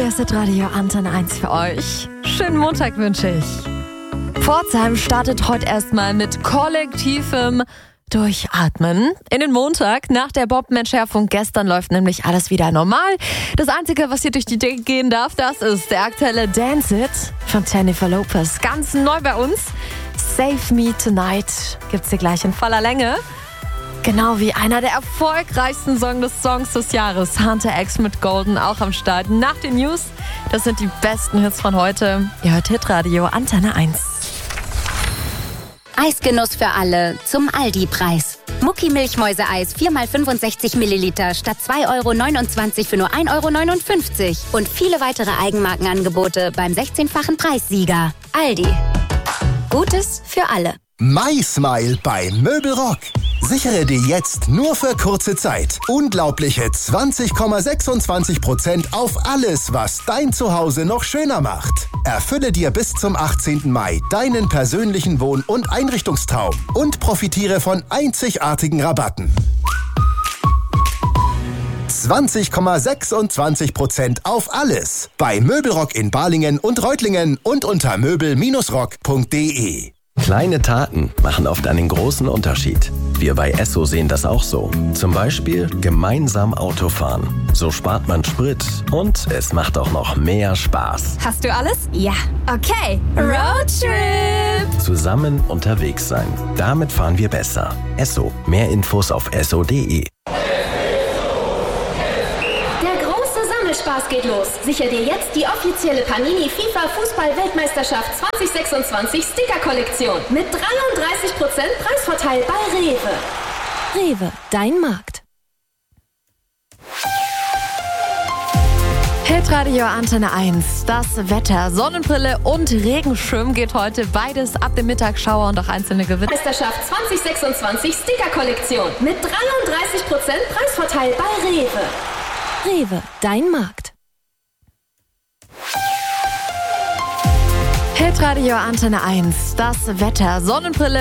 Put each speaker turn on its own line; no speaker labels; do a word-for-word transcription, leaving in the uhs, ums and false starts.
ist Radio Antenne eins für euch. Schönen Montag wünsche ich. Pforzheim startet heute erstmal mit kollektivem Durchatmen in den Montag. Nach der Bombenentschärfung gestern läuft nämlich alles wieder normal. Das Einzige, was hier durch die Decke gehen darf, das ist der aktuelle Dance It von Jennifer Lopez. Ganz neu bei uns. Save Me Tonight gibt's hier gleich in voller Länge. Genau wie einer der erfolgreichsten Songs des Songs des Jahres. Hunter X mit Golden auch am Start. Nach den News, das sind die besten Hits von heute. Ihr hört Hitradio Antenne eins.
Eisgenuss für alle zum Aldi-Preis. Mucki Milchmäuse-Eis vier mal fünfundsechzig Milliliter statt zwei Euro neunundzwanzig für nur ein Euro neunundfünfzig. Und viele weitere Eigenmarkenangebote beim sechzehnfachen Preissieger. Aldi. Gutes für alle.
MySmile bei Möbelrock. Sichere dir jetzt nur für kurze Zeit unglaubliche zwanzig Komma sechsundzwanzig Prozent auf alles, was dein Zuhause noch schöner macht. Erfülle dir bis zum achtzehnten Mai deinen persönlichen Wohn- und Einrichtungstraum und profitiere von einzigartigen Rabatten. zwanzig Komma sechsundzwanzig Prozent auf alles bei Möbelrock in Balingen und Reutlingen und unter möbel Bindestrich rock punkt de.
Kleine Taten machen oft einen großen Unterschied. Wir bei Esso sehen das auch so. Zum Beispiel gemeinsam Autofahren. So spart man Sprit und es macht auch noch mehr Spaß.
Hast du alles? Ja. Okay. Roadtrip!
Zusammen unterwegs sein. Damit fahren wir besser. Esso. Mehr Infos auf esso punkt de.
Spaß geht los. Sicher dir jetzt die offizielle Panini FIFA Fußball-Weltmeisterschaft zwanzig sechsundzwanzig Sticker-Kollektion mit dreiunddreißig Prozent Preisvorteil bei Rewe.
Rewe, dein Markt. Hitradio Antenne eins. Das Wetter, Sonnenbrille und Regenschirm geht heute beides ab dem Mittag. Schauer und auch einzelne Gewitter.
Meisterschaft zwanzig sechsundzwanzig Sticker-Kollektion mit dreiunddreißig Prozent Preisvorteil bei Rewe.
Rewe, dein Markt. Hitradio Antenne eins. Das Wetter, Sonnenbrille